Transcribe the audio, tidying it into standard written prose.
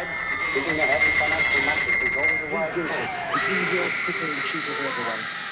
side, keeping the heavy financial matters is always a wise course. It's easier, quicker, and cheaper for everyone.